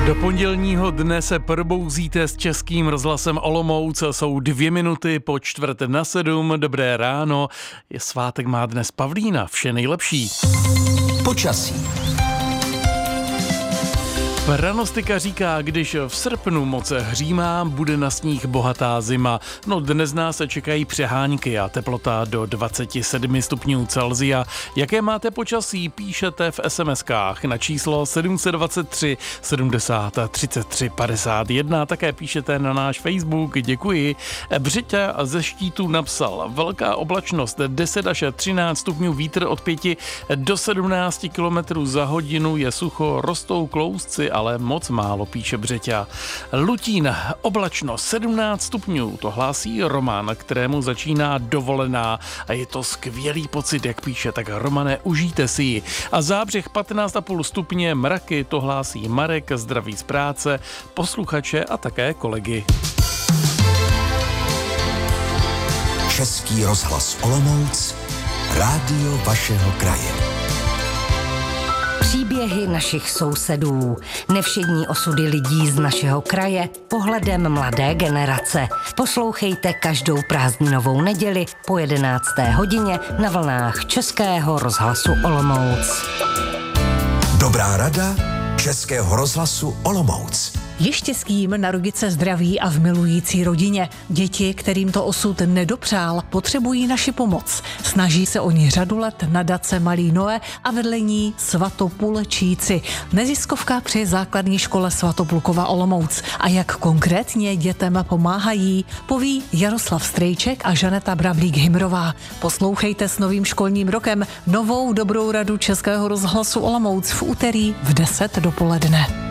Do pondělního dne se probouzíte s Českým rozhlasem Olomouc. Jsou 2 minuty po 6:45. Dobré ráno. Je svátek, má dnes Pavlína. Vše nejlepší. Počasí. Pranostika říká, když v srpnu moc hřímá, bude na sníh bohatá zima. No dnes nás čekají přehánky a teplota do 27 stupňů Celsia. Jaké máte počasí, píšete v SMS-kách na číslo 723 70 33 51. Také píšete na náš Facebook, děkuji. Břiťa ze Štítu napsal: velká oblačnost, 10 až 13 stupňů, vítr od 5 do 17 km za hodinu, je sucho, rostou klousci, ale moc málo, píše Břeťa. Lutín, oblačno 17 stupňů, to hlásí Roman, kterému začíná dovolená a je to skvělý pocit, jak píše, tak Romane, užijte si ji. A Zábřeh 15,5 stupně, mraky, to hlásí Marek, zdraví z práce, posluchače a také kolegy. Český rozhlas Olomouc, rádio vašeho kraje. Příběhy našich sousedů, nevšední osudy lidí z našeho kraje, pohledem mladé generace. Poslouchejte každou prázdninovou neděli po 11. hodině na vlnách Českého rozhlasu Olomouc. Dobrá rada Českého rozhlasu Olomouc. Je štěstím narodit se zdraví a v milující rodině. Děti, kterým to osud nedopřál, potřebují naši pomoc. Snaží se o ní řadu let nadace Malý Noé a vedle ní Svatopulčíci. Neziskovka při základní škole Svatopulkova Olomouc. A jak konkrétně dětem pomáhají, poví Jaroslav Strejček a Žaneta Bravlík-Hymrová. Poslouchejte s novým školním rokem novou dobrou radu Českého rozhlasu Olomouc v úterý v 10 dopoledne.